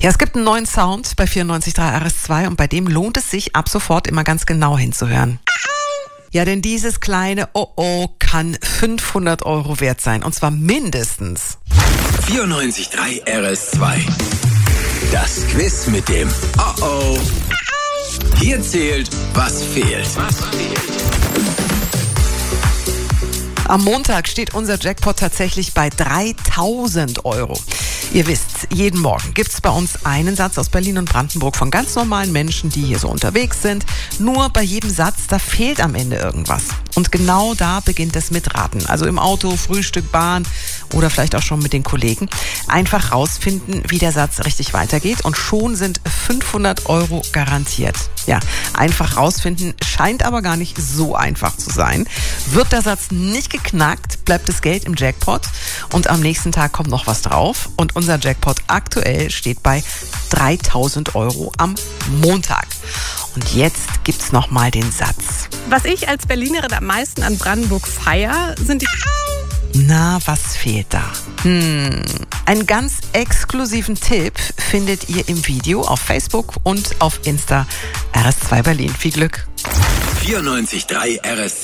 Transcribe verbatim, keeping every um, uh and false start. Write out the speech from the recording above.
Ja, es gibt einen neuen Sound bei vierundneunzig Komma drei R S zwei und bei dem lohnt es sich ab sofort immer ganz genau hinzuhören. Ja, denn dieses kleine Oh-Oh kann fünfhundert Euro wert sein und zwar mindestens. vierundneunzig Komma drei R S zwei. Das Quiz mit dem Oh-Oh. Hier zählt, was fehlt. Was fehlt? Am Montag steht unser Jackpot tatsächlich bei dreitausend Euro. Ihr wisst, jeden Morgen gibt's bei uns einen Satz aus Berlin und Brandenburg von ganz normalen Menschen, die hier so unterwegs sind. Nur bei jedem Satz, da fehlt am Ende irgendwas. Und genau da beginnt es mit Raten. Also im Auto, Frühstück, Bahn oder vielleicht auch schon mit den Kollegen. Einfach rausfinden, wie der Satz richtig weitergeht und schon sind fünfhundert Euro garantiert. Ja, einfach rausfinden scheint aber gar nicht so einfach zu sein. Wird der Satz nicht geknackt, bleibt das Geld im Jackpot und am nächsten Tag kommt noch was drauf. Und unser Jackpot aktuell steht bei dreitausend Euro am Montag. Und jetzt gibt's noch mal den Satz. Was ich als Berlinerin am meisten an Brandenburg feier, sind die... Na, was fehlt da? Hm, einen ganz exklusiven Tipp findet ihr im Video auf Facebook und auf Insta R S zwei Berlin. Viel Glück! vierundneunzig Komma drei R S zwei.